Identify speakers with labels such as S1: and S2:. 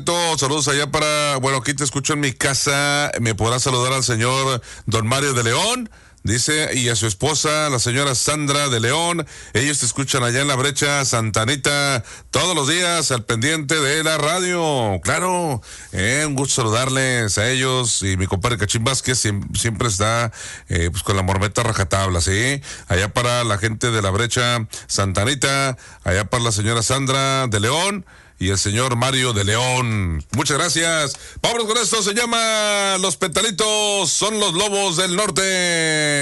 S1: Petalito, saludos allá para, bueno, aquí te escucho en mi casa, me podrás saludar al señor Don Mario de León, dice, y a su esposa, la señora Sandra de León. Ellos te escuchan allá en la Brecha Santa Anita todos los días al pendiente de la radio. Claro, un gusto saludarles a ellos. Y mi compadre Cachín Vázquez siempre está pues con la morbeta rajatabla, ¿sí? Allá para la gente de la Brecha Santa Anita, allá para la señora Sandra de León y el señor Mario de León. Muchas gracias. Vámonos con esto, se llama Los Petalitos son los Lobos del Norte.